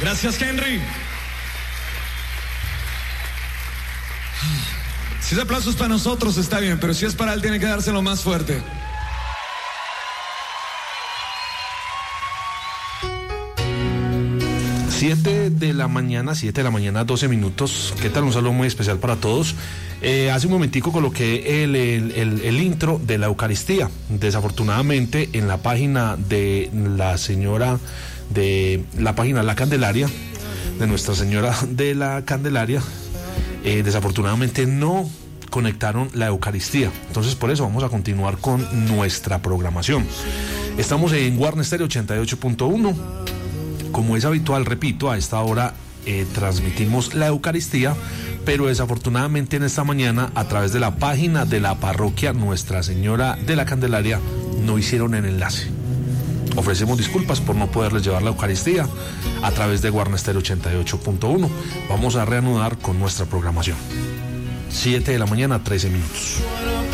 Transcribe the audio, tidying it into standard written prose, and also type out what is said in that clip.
Gracias, Henry. Si ese aplauso es para nosotros, está bien, pero si es para él, tiene que dárselo más fuerte. Siete de la mañana, 12 minutos. ¿Qué tal? Un saludo muy especial para todos. Hace un momentico coloqué el intro de la Eucaristía. Desafortunadamente, en la página de la señora, de la página La Candelaria, de Nuestra Señora de la Candelaria, desafortunadamente no conectaron la Eucaristía. Entonces, por eso vamos a continuar con nuestra programación. Estamos en Warner Stereo 88.1. Como es habitual, repito, a esta hora transmitimos la Eucaristía, pero desafortunadamente en esta mañana, a través de la página de la parroquia Nuestra Señora de la Candelaria, no hicieron el enlace. Ofrecemos disculpas por no poderles llevar la Eucaristía a través de Warner Stereo 88.1. Vamos a reanudar con nuestra programación. 7 de la mañana, 13 minutos.